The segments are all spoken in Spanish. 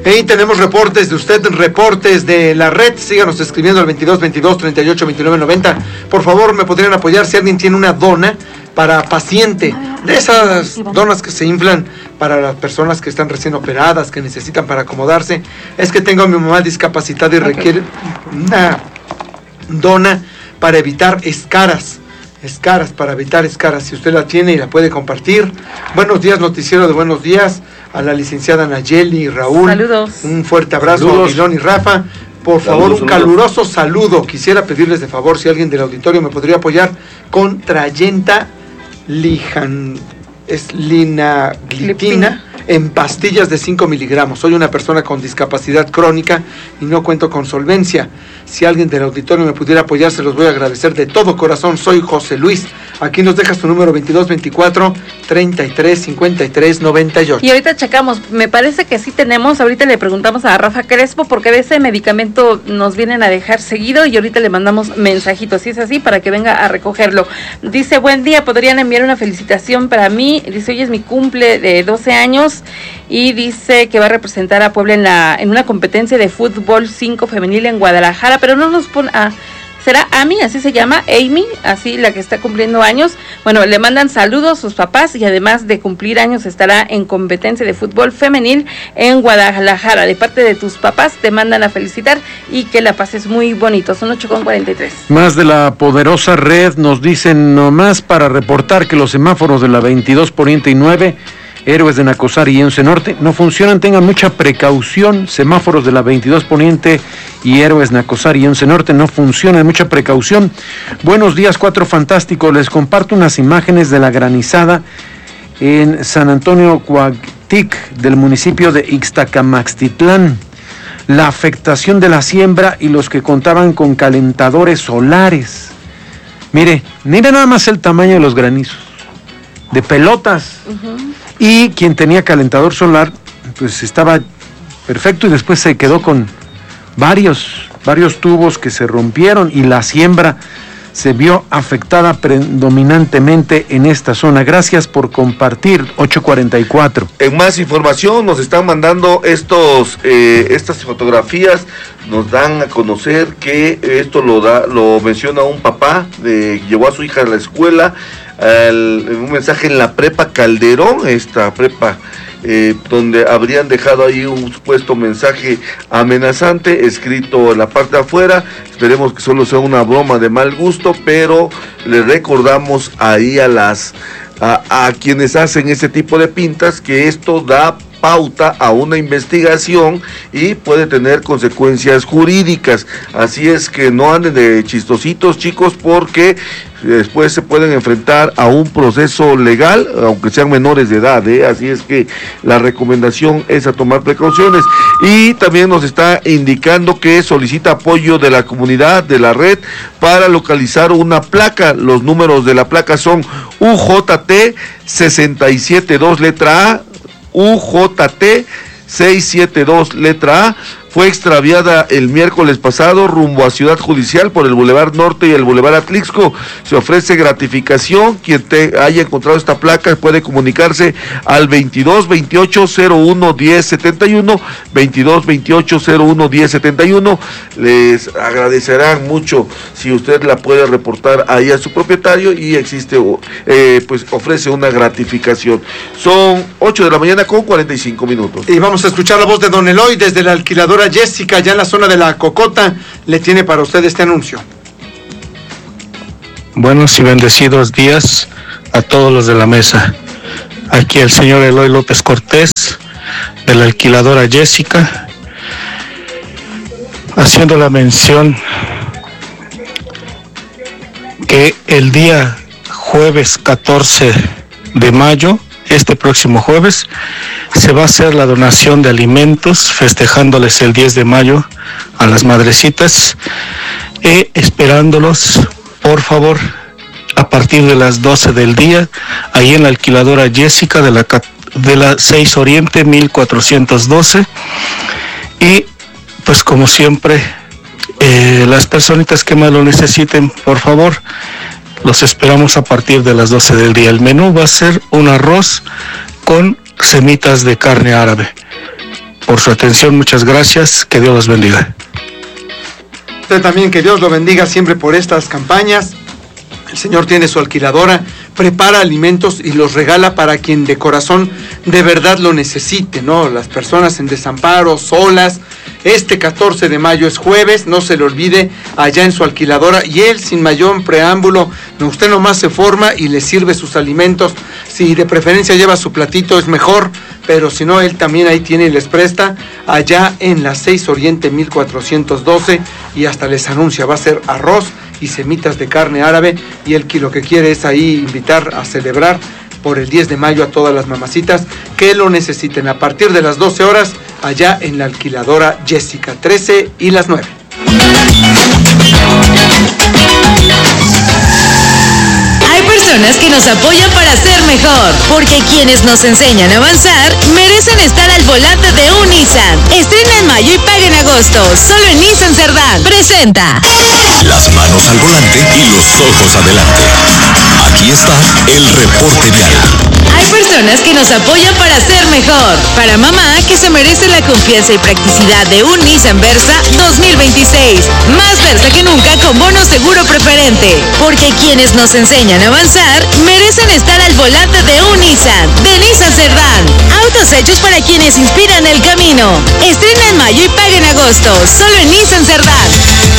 Y tenemos reportes de usted, reportes de la red. Síganos escribiendo al 2222-382990. Por favor, me podrían apoyar si alguien tiene una dona para paciente, de esas donas que se inflan para las personas que están recién operadas, que necesitan para acomodarse. Es que tengo a mi mamá discapacitada y requiere una dona para evitar escaras, para evitar escaras. Si usted la tiene y la puede compartir. Buenos días, noticiero de Buenos Días, a la licenciada Nayeli y Raúl. Saludos. Un fuerte abrazo a Milón y Rafa. Por favor, un caluroso saludo. Quisiera pedirles de favor si alguien del auditorio me podría apoyar con Trayenta linaglitina en pastillas de 5 miligramos. Soy una persona con discapacidad crónica y no cuento con solvencia. Si alguien del auditorio me pudiera apoyar, se los voy a agradecer de todo corazón. Soy José Luis. Aquí nos dejas tu número 2224-335398. Y ahorita checamos, me parece que sí tenemos. Ahorita le preguntamos a Rafa Crespo porque de ese medicamento nos vienen a dejar seguido y ahorita le mandamos mensajitos, si es así, para que venga a recogerlo. Dice, buen día, podrían enviar una felicitación para mí. Dice, hoy es mi cumple de 12 años y dice que va a representar a Puebla en una competencia de fútbol 5 femenil en Guadalajara, pero no nos pone... ¿Será Amy? Así se llama, Amy, así la que está cumpliendo años. Bueno, le mandan saludos a sus papás y además de cumplir años estará en competencia de fútbol femenil en Guadalajara. De parte de tus papás te mandan a felicitar y que la pases muy bonito. Son 8:43. Más de la poderosa red nos dicen nomás para reportar que los semáforos de la 22 Poniente y 9... Héroes de Nacosari y 11 Norte no funcionan, tengan mucha precaución. Semáforos de la 22 Poniente y Héroes Nacosari y 11 Norte no funcionan, mucha precaución. Buenos días, Cuatro Fantásticos, les comparto unas imágenes de la granizada en San Antonio Coactic del municipio de Ixtacamaxtitlán. La afectación de la siembra y los que contaban con calentadores solares. Mire nada más el tamaño de los granizos, de pelotas. Y quien tenía calentador solar, pues estaba perfecto y después se quedó con varios tubos que se rompieron y la siembra se vio afectada predominantemente en esta zona. Gracias por compartir. 8:44. En más información nos están mandando estas fotografías, nos dan a conocer que esto lo menciona un papá, llevó a su hija a la escuela, un mensaje en la prepa Calderón, esta prepa donde habrían dejado ahí un supuesto mensaje amenazante escrito en la parte de afuera. Esperemos que solo sea una broma de mal gusto, pero les recordamos ahí a quienes hacen este tipo de pintas que esto da pauta a una investigación y puede tener consecuencias jurídicas. Así es que no anden de chistositos, chicos, porque después se pueden enfrentar a un proceso legal, aunque sean menores de edad, Así es que la recomendación es a tomar precauciones. Y también nos está indicando que solicita apoyo de la comunidad, de la red, para localizar una placa. Los números de la placa son UJT 672 letra A, UJT 672 letra A. Fue extraviada el miércoles pasado rumbo a Ciudad Judicial por el Boulevard Norte y el Boulevard Atlixco. Se ofrece gratificación. Quien haya encontrado esta placa puede comunicarse al 2228-01-1071, 2228-01-1071. Les agradecerán mucho si usted la puede reportar ahí a su propietario y pues ofrece una gratificación. Son 8:45 a.m. Y vamos a escuchar la voz de don Eloy desde la alquiladora Jessica, ya en la zona de la Cocota. Le tiene para usted este anuncio. Buenos y bendecidos días a todos los de la mesa. Aquí el señor Eloy López Cortés, de la alquiladora Jessica, haciendo la mención que el día jueves 14 de mayo, este próximo jueves, se va a hacer la donación de alimentos, festejándoles el 10 de mayo a las madrecitas, y esperándolos, por favor, a partir de las 12 del día, ahí en la alquiladora Jessica de la 6 Oriente 1412, y pues como siempre, las personitas que más lo necesiten, por favor, los esperamos a partir de las 12 del día. El menú va a ser un arroz con semitas de carne árabe. por su atención, muchas gracias, que Dios los bendiga. Usted también, que Dios lo bendiga siempre por estas campañas. El Señor tiene su alquiladora, prepara alimentos y los regala para quien de corazón de verdad lo necesite, ¿no? Las personas en desamparo, solas. Este 14 de mayo es jueves, no se le olvide, allá en su alquiladora, y él sin mayor preámbulo, usted nomás se forma y le sirve sus alimentos. Si de preferencia lleva su platito es mejor, pero si no, él también ahí tiene y les presta, allá en la 6 Oriente 1412, y hasta les anuncia, va a ser arroz y semitas de carne árabe, y él lo que quiere es ahí invitar a celebrar por el 10 de mayo a todas las mamacitas que lo necesiten, a partir de las 12 horas, allá en la alquiladora Jessica, 13 y las 9. Hay personas que nos apoyan para ser mejor, porque quienes nos enseñan a avanzar merecen estar al volante de un Nissan. Estrena en mayo y paga en agosto, solo en Nissan Cerdán. Presenta. Las manos al volante y los ojos adelante. Aquí está el reporte vial. Hay personas que nos apoyan para ser mejor. Para mamá, que se merece la confianza y practicidad de un Nissan Versa 2026. Más Versa que nunca con bono seguro preferente. Porque quienes nos enseñan a avanzar merecen estar al volante de un Nissan. De Nissan Cerdán. Autos hechos para quienes inspiran el camino. Estrena en mayo y paga en agosto. Solo en Nissan Cerdán.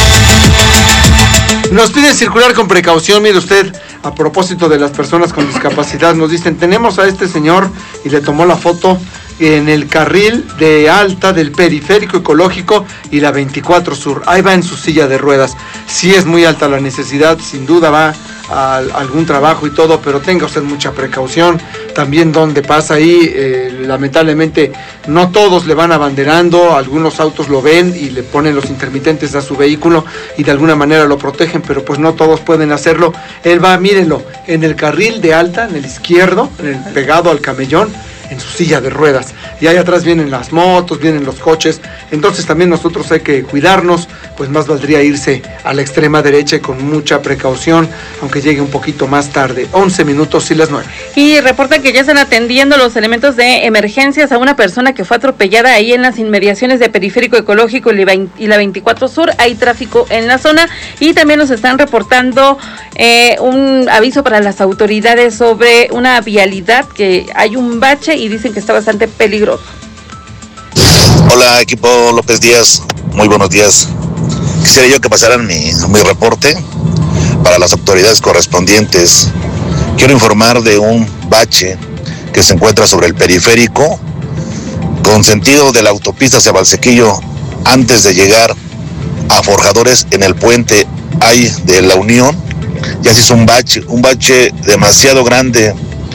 Nos piden circular con precaución, mire usted, a propósito de las personas con discapacidad, nos dicen, tenemos a este señor, y le tomó la foto, en el carril de alta del periférico ecológico y la 24 Sur, ahí va en su silla de ruedas. Sí es muy alta la necesidad, sin duda va a algún trabajo y todo, pero tenga usted mucha precaución, también donde pasa ahí, lamentablemente no todos le van abanderando, algunos autos lo ven y le ponen los intermitentes a su vehículo y de alguna manera lo protegen, pero pues no todos pueden hacerlo. Él va, mírenlo, en el carril de alta, en el izquierdo, pegado al camellón, en su silla de ruedas, y ahí atrás vienen las motos, vienen los coches, entonces también nosotros hay que cuidarnos, pues más valdría irse a la extrema derecha y con mucha precaución, aunque llegue un poquito más tarde. 11 minutos y las 9. Y reportan que ya están atendiendo los elementos de emergencias a una persona que fue atropellada ahí en las inmediaciones de Periférico Ecológico y la 24 Sur, hay tráfico en la zona, y también nos están reportando un aviso para las autoridades sobre una vialidad, que hay un bache y dicen que está bastante peligroso. Hola, equipo López Díaz, muy buenos días. Quisiera yo que pasaran mi reporte para las autoridades correspondientes. Quiero informar de un bache que se encuentra sobre el periférico, con sentido de la autopista hacia Valsequillo, antes de llegar a Forjadores, en el puente hay de la Unión. Ya se hizo un bache demasiado grande,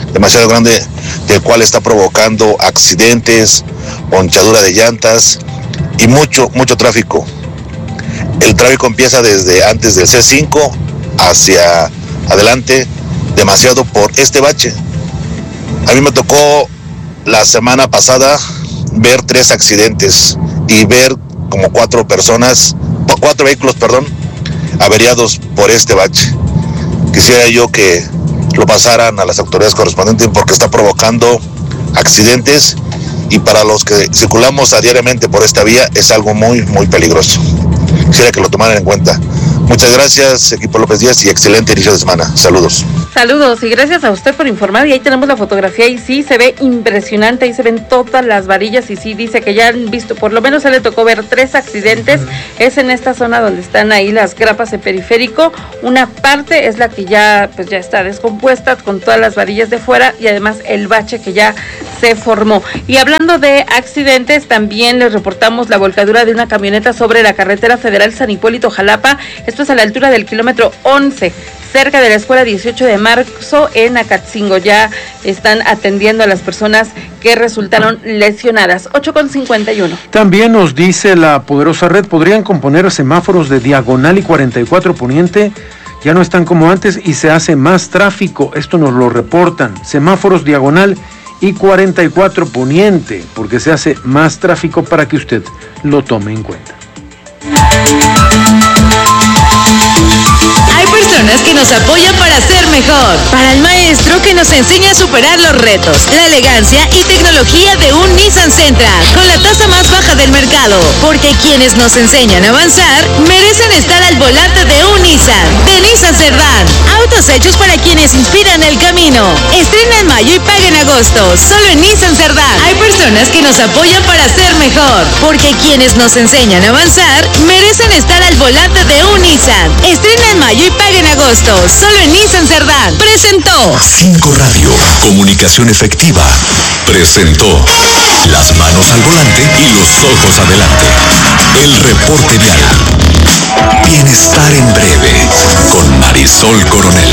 del cual está provocando accidentes, ponchadura de llantas y mucho tráfico. El tráfico empieza desde antes del C5 hacia adelante, demasiado por este bache. A mí me tocó la semana pasada ver 3 accidentes y ver como 4 vehículos, averiados por este bache. Quisiera yo que lo pasaran a las autoridades correspondientes porque está provocando accidentes, y para los que circulamos diariamente por esta vía es algo muy peligroso. Quisiera que lo tomaran en cuenta. Muchas gracias, equipo López Díaz, y excelente inicio de semana. Saludos. Saludos, y gracias a usted por informar. Y ahí tenemos la fotografía y sí se ve impresionante, ahí se ven todas las varillas, y sí dice que ya han visto, por lo menos se le tocó ver 3 accidentes. Es en esta zona donde están ahí las grapas de Periférico. Una parte es la que ya está descompuesta con todas las varillas de fuera, y además el bache que ya se formó. Y hablando de accidentes, también les reportamos la volcadura de una camioneta sobre la carretera federal San Hipólito Jalapa. Esto es a la altura del kilómetro 11, cerca de la escuela 18 de marzo en Acatzingo. Ya están atendiendo a las personas que resultaron lesionadas. 8:51. También nos dice la poderosa red, podrían componer semáforos de diagonal y 44 poniente, ya no están como antes y se hace más tráfico. Esto nos lo reportan, semáforos diagonal y 44 poniente, porque se hace más tráfico, para que usted lo tome en cuenta. personas que nos apoyan para ser mejor. Para el maestro que nos enseña a superar los retos. La elegancia y tecnología de un Nissan Sentra, con la tasa más baja del mercado. Porque quienes nos enseñan a avanzar merecen estar al volante de un Nissan. De Nissan Cerdán. Autos hechos para quienes inspiran el camino. Estrena en mayo y paga en agosto. Solo en Nissan Cerdán. Hay personas que nos apoyan para ser mejor. Porque quienes nos enseñan a avanzar merecen estar al volante de un Nissan. Estrena en mayo y paga en agosto. Solo en Nissan Cerdán. Presentó 5 Radio, comunicación efectiva. Presentó las manos al volante y los ojos adelante. El reporte vial. Bienestar en breve con Marisol Coronel.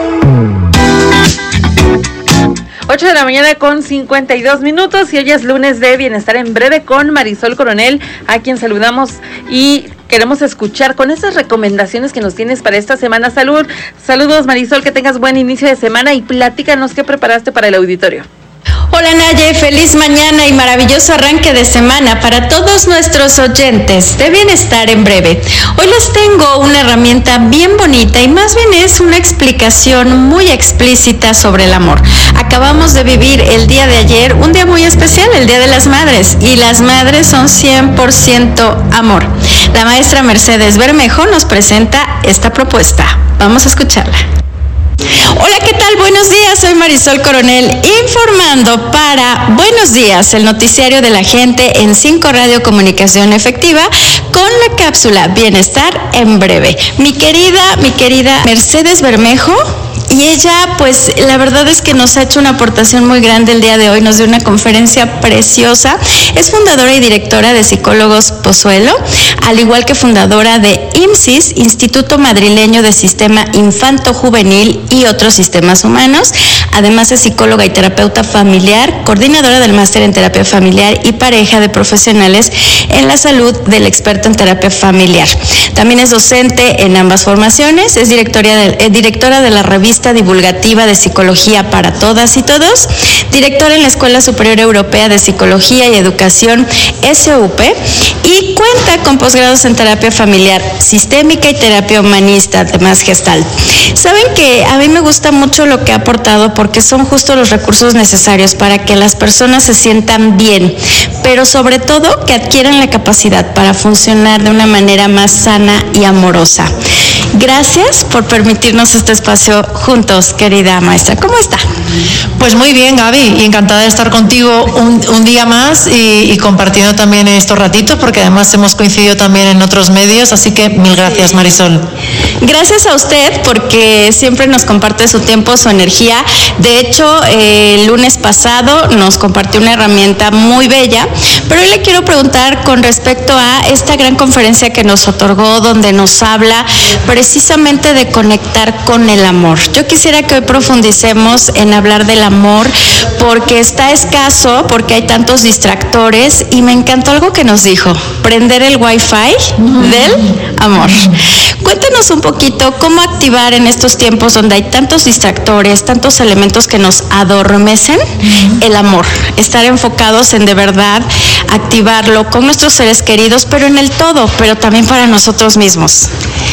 8 de la mañana con 52 minutos y hoy es lunes de Bienestar en Breve con Marisol Coronel, a quien saludamos y queremos escuchar con esas recomendaciones que nos tienes para esta semana. Saludos Marisol, que tengas buen inicio de semana y platícanos qué preparaste para el auditorio. Hola Naye, feliz mañana y maravilloso arranque de semana para todos nuestros oyentes de Bienestar en Breve. Hoy les tengo una herramienta bien bonita y más bien es una explicación muy explícita sobre el amor. Acabamos de vivir el día de ayer, un día muy especial, el Día de las Madres, y las madres son 100% amor. La maestra Mercedes Bermejo nos presenta esta propuesta. Vamos a escucharla. Hola, ¿qué tal? Buenos días, soy Marisol Coronel, informando para Buenos Días, el noticiario de la gente en 5 Radio Comunicación Efectiva, con la cápsula Bienestar en Breve. Mi querida Mercedes Bermejo, y ella, pues, la verdad es que nos ha hecho una aportación muy grande el día de hoy, nos dio una conferencia preciosa. Es fundadora y directora de Psicólogos Pozuelo, al igual que fundadora de IMSIS, Instituto Madrileño de Sistema Infanto Juvenil y otros sistemas humanos. Además es psicóloga y terapeuta familiar, coordinadora del máster en terapia familiar y pareja de profesionales en la salud del experto en terapia familiar. También es docente en ambas formaciones, es directora de la revista divulgativa de Psicología para Todas y Todos, directora en la Escuela Superior Europea de Psicología y Educación SUP, y cuenta con posgrados en terapia familiar sistémica y terapia humanista, además Gestalt. Saben que a mí me gusta mucho lo que ha aportado porque son justo los recursos necesarios para que las personas se sientan bien, pero sobre todo que adquieran la capacidad para funcionar de una manera más sana y amorosa. Gracias por permitirnos este espacio juntos, querida maestra. ¿Cómo está? Pues muy bien, Gaby, y encantada de estar contigo un día más y compartiendo también estos ratitos, porque además hemos coincidido también en otros medios, así que mil gracias, Marisol. Gracias a usted porque siempre nos comparte su tiempo, su energía. De hecho, el lunes pasado nos compartió una herramienta muy bella, pero hoy le quiero preguntar con respecto a esta gran conferencia que nos otorgó, donde nos habla precisamente de conectar con el amor. Yo quisiera que hoy profundicemos en hablar del amor porque está escaso, porque hay tantos distractores, y me encantó algo que nos dijo: prender el wifi del amor. Cuéntanos un poquito cómo activar en estos tiempos donde hay tantos distractores, tantos elementos que nos adormecen, el amor. Estar enfocados en de verdad activarlo con nuestros seres queridos, pero en el todo, pero también para nosotros mismos.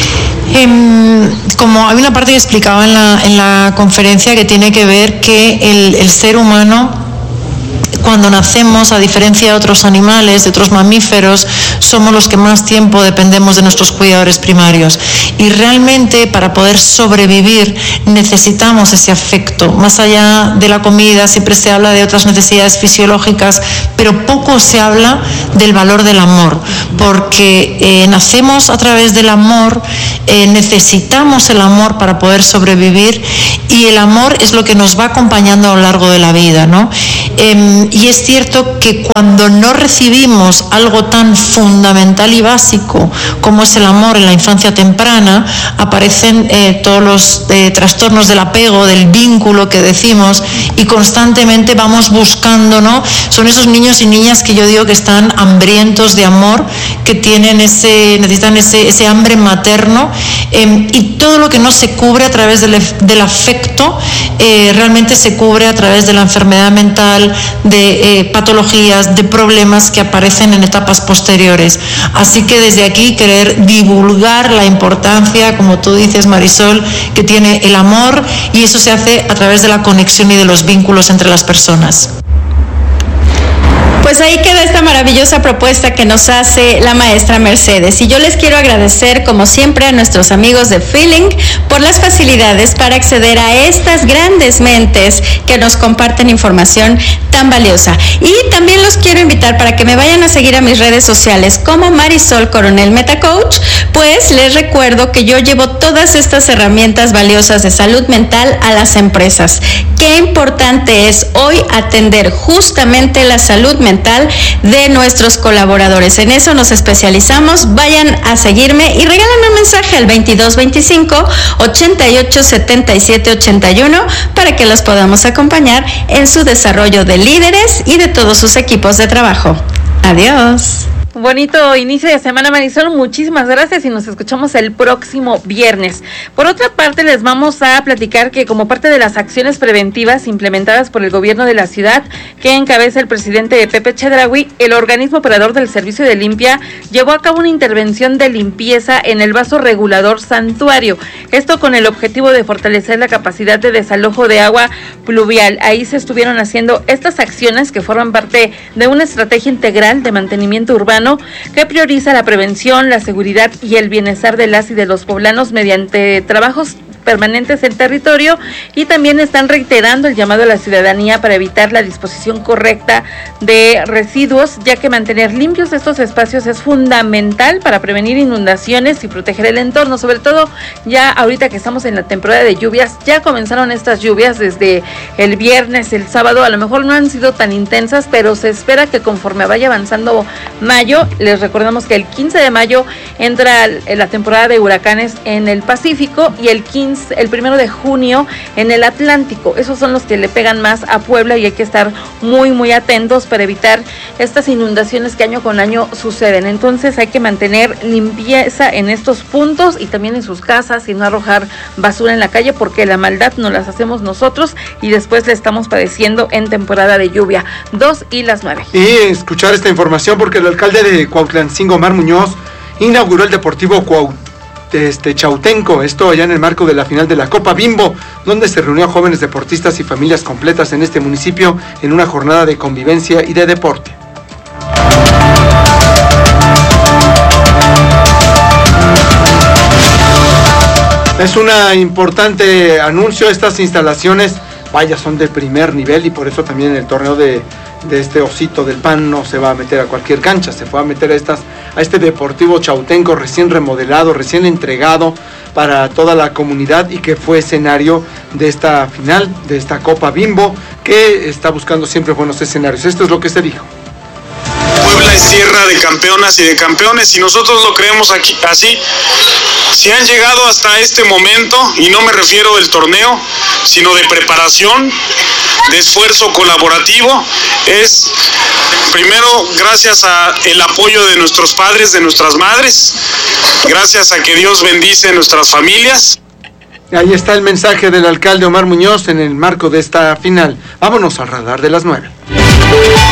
Como hay una parte que explicaba en la conferencia que tiene que ver que el ser humano, cuando nacemos, a diferencia de otros animales, de otros mamíferos, somos los que más tiempo dependemos de nuestros cuidadores primarios. Y realmente para poder sobrevivir necesitamos ese afecto. Más allá de la comida, siempre se habla de otras necesidades fisiológicas, pero poco se habla del valor del amor, porque nacemos a través del amor, necesitamos el amor para poder sobrevivir, y el amor es lo que nos va acompañando a lo largo de la vida, ¿no? Y es cierto que cuando no recibimos algo tan fundamental y básico como es el amor en la infancia temprana, aparecen todos los trastornos del apego, del vínculo que decimos, y constantemente vamos buscando, ¿no? Son esos niños y niñas que yo digo que están hambrientos de amor, que necesitan ese hambre materno, y todo lo que no se cubre a través del afecto realmente se cubre a través de la enfermedad mental, natural de patologías, de problemas que aparecen en etapas posteriores. Así que desde aquí querer divulgar la importancia, como tú dices, Marisol, que tiene el amor, y eso se hace a través de la conexión y de los vínculos entre las personas. Pues ahí queda esta maravillosa propuesta que nos hace la maestra Mercedes. Y yo les quiero agradecer, como siempre, a nuestros amigos de Feeling por las facilidades para acceder a estas grandes mentes que nos comparten información tan valiosa. Y también los quiero invitar para que me vayan a seguir a mis redes sociales como Marisol Coronel Metacoach, pues les recuerdo que yo llevo todas estas herramientas valiosas de salud mental a las empresas. Qué importante es hoy atender justamente la salud mental de nuestros colaboradores. En eso nos especializamos. Vayan a seguirme y regálenme un mensaje al 2225 88 77 81 para que los podamos acompañar en su desarrollo de líderes y de todos sus equipos de trabajo. Adiós. Bonito inicio de semana, Marisol, muchísimas gracias y nos escuchamos el próximo viernes. Por otra parte, les vamos a platicar que como parte de las acciones preventivas implementadas por el gobierno de la ciudad, que encabeza el presidente Pepe Chedraui, el organismo operador del servicio de limpia llevó a cabo una intervención de limpieza en el vaso regulador Santuario, esto con el objetivo de fortalecer la capacidad de desalojo de agua pluvial. Ahí se estuvieron haciendo estas acciones que forman parte de una estrategia integral de mantenimiento urbano que prioriza la prevención, la seguridad y el bienestar de las y de los poblanos mediante trabajos permanentes en territorio, y también están reiterando el llamado a la ciudadanía para evitar la disposición correcta de residuos, ya que mantener limpios estos espacios es fundamental para prevenir inundaciones y proteger el entorno, sobre todo ya ahorita que estamos en la temporada de lluvias. Ya comenzaron estas lluvias desde el viernes, el sábado, a lo mejor no han sido tan intensas, pero se espera que conforme vaya avanzando mayo, les recordamos que el 15 de mayo entra la temporada de huracanes en el Pacífico y el 1 de junio en el Atlántico. Esos son los que le pegan más a Puebla y hay que estar muy muy atentos para evitar estas inundaciones que año con año suceden. Entonces hay que mantener limpieza en estos puntos y también en sus casas y no arrojar basura en la calle, porque la maldad nos las hacemos nosotros y después la estamos padeciendo en temporada de lluvia. 2:09. Y escuchar esta información porque el alcalde de Cuautlancingo, Omar Muñoz, inauguró el Deportivo Chautenco, esto allá en el marco de la final de la Copa Bimbo, donde se reunió a jóvenes deportistas y familias completas en este municipio en una jornada de convivencia y de deporte. Es un importante anuncio. Estas instalaciones, vaya, son de primer nivel y por eso también el torneo de este Osito del Pan no se va a meter a cualquier cancha, se fue a meter a este Deportivo Chautenco recién remodelado, recién entregado para toda la comunidad y que fue escenario de esta final, de esta Copa Bimbo, que está buscando siempre buenos escenarios. Esto es lo que se dijo. Puebla es tierra de campeonas y de campeones y nosotros lo creemos aquí así. Si han llegado hasta este momento, y no me refiero del torneo, sino de preparación, de esfuerzo colaborativo, es primero gracias a el apoyo de nuestros padres, de nuestras madres, gracias a que Dios bendice nuestras familias. Ahí está el mensaje del alcalde Omar Muñoz en el marco de esta final. Vámonos al radar de las 9.